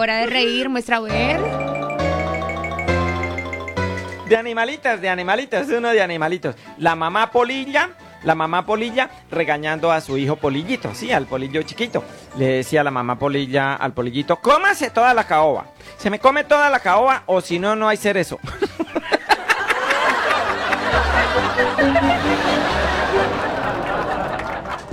hora de reír, muestra a ver. De animalitos, uno de animalitos. La mamá polilla regañando a su hijo polillito, sí, al polillo chiquito. Le decía la mamá polilla al polillito, cómase toda la caoba. Se me come toda la caoba o si no, no hay cerezo.